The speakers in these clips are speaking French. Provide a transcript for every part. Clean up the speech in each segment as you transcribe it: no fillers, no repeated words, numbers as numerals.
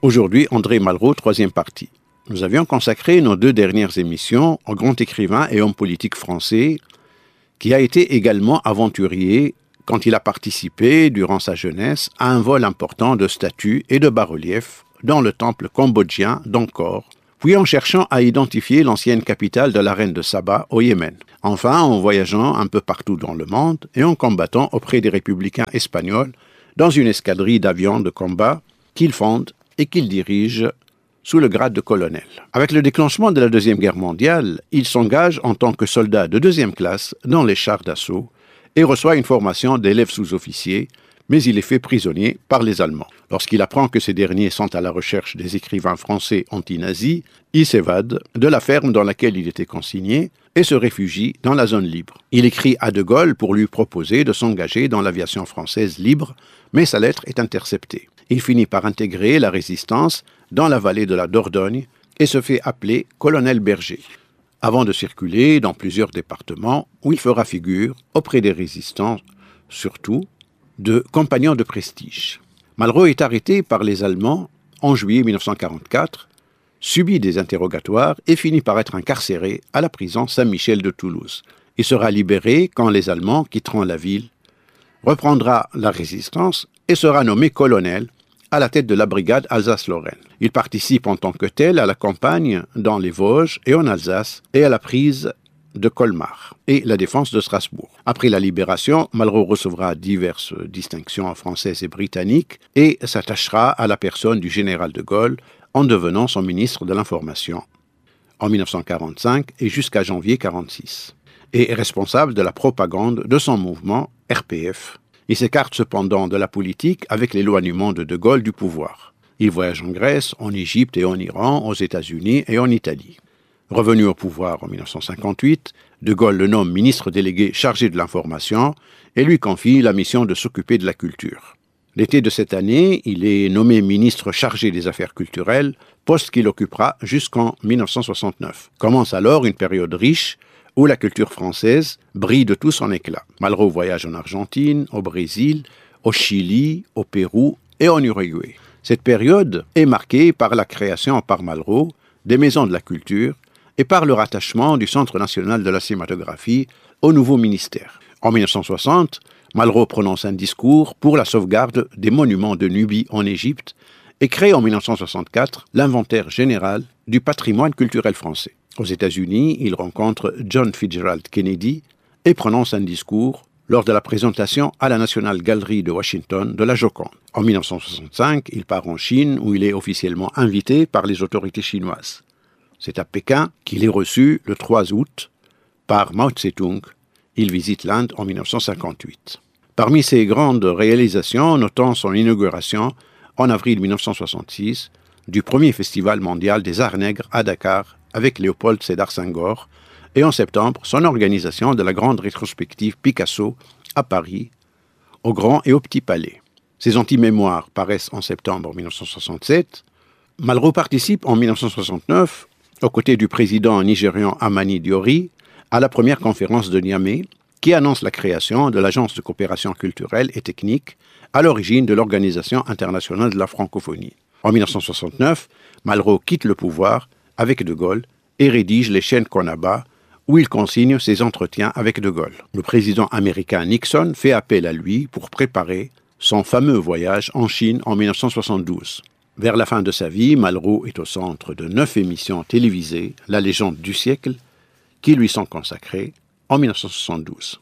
Aujourd'hui, André Malraux, troisième partie. Nous avions consacré nos 2 dernières émissions au grand écrivain et homme politique français qui a été également aventurier quand il a participé, durant sa jeunesse, à un vol important de statues et de bas-reliefs dans le temple cambodgien d'Angkor, puis en cherchant à identifier l'ancienne capitale de la reine de Saba au Yémen. Enfin, en voyageant un peu partout dans le monde et en combattant auprès des républicains espagnols dans une escadrille d'avions de combat qu'il fonde et qu'il dirige sous le grade de colonel. Avec le déclenchement de la Deuxième Guerre mondiale, il s'engage en tant que soldat de 2e classe dans les chars d'assaut et reçoit une formation d'élève sous-officier, mais il est fait prisonnier par les Allemands. Lorsqu'il apprend que ces derniers sont à la recherche des écrivains français anti-nazis, il s'évade de la ferme dans laquelle il était consigné et se réfugie dans la zone libre. Il écrit à De Gaulle pour lui proposer de s'engager dans l'aviation française libre, mais sa lettre est interceptée. Il finit par intégrer la résistance dans la vallée de la Dordogne et se fait appeler colonel Berger, avant de circuler dans plusieurs départements où il fera figure auprès des résistants, surtout de compagnons de prestige. Malraux est arrêté par les Allemands en juillet 1944, subit des interrogatoires et finit par être incarcéré à la prison Saint-Michel de Toulouse. Il sera libéré quand les Allemands quitteront la ville, reprendra la résistance et sera nommé colonel à la tête de la brigade Alsace-Lorraine. Il participe en tant que tel à la campagne dans les Vosges et en Alsace et à la prise de Colmar et la défense de Strasbourg. Après la libération, Malraux recevra diverses distinctions françaises et britanniques et s'attachera à la personne du général de Gaulle en devenant son ministre de l'Information en 1945 et jusqu'à janvier 1946, et est responsable de la propagande de son mouvement RPF. Il s'écarte cependant de la politique avec l'éloignement de Gaulle du pouvoir. Il voyage en Grèce, en Égypte et en Iran, aux États-Unis et en Italie. Revenu au pouvoir en 1958, De Gaulle le nomme ministre délégué chargé de l'information et lui confie la mission de s'occuper de la culture. L'été de cette année, il est nommé ministre chargé des affaires culturelles, poste qu'il occupera jusqu'en 1969. Commence alors une période riche où la culture française brille de tout son éclat. Malraux voyage en Argentine, au Brésil, au Chili, au Pérou et en Uruguay. Cette période est marquée par la création par Malraux des maisons de la culture et par le rattachement du Centre national de la cinématographie au nouveau ministère. En 1960, Malraux prononce un discours pour la sauvegarde des monuments de Nubie en Égypte et crée en 1964 l'inventaire général du patrimoine culturel français. Aux États-Unis, il rencontre John Fitzgerald Kennedy et prononce un discours lors de la présentation à la National Gallery de Washington de la Joconde. En 1965, il part en Chine où il est officiellement invité par les autorités chinoises. C'est à Pékin qu'il est reçu le 3 août par Mao Tse-tung. Il visite l'Inde en 1958. Parmi ses grandes réalisations, notons son inauguration en avril 1966 du premier festival mondial des arts nègres à Dakar avec Léopold Sédar Senghor, et en septembre, son organisation de la grande rétrospective Picasso à Paris, au Grand et au Petit Palais. Ses anti-mémoires paraissent en septembre 1967. Malraux participe en 1969, aux côtés du président nigérian Amani Diori, à la première conférence de Niamey, qui annonce la création de l'Agence de coopération culturelle et technique à l'origine de l'Organisation internationale de la francophonie. En 1969, Malraux quitte le pouvoir avec De Gaulle et rédige les chaînes qu'on abat, où il consigne ses entretiens avec De Gaulle. Le président américain Nixon fait appel à lui pour préparer son fameux voyage en Chine en 1972. Vers la fin de sa vie, Malraux est au centre de 9 émissions télévisées, La légende du siècle, qui lui sont consacrées en 1972.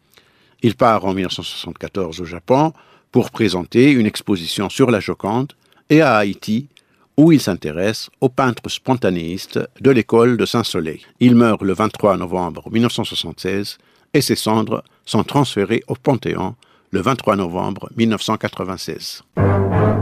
Il part en 1974 au Japon pour présenter une exposition sur la Joconde et à Haïti, où il s'intéresse aux peintres spontanéistes de l'école de Saint-Soleil. Il meurt le 23 novembre 1976 et ses cendres sont transférées au Panthéon le 23 novembre 1996.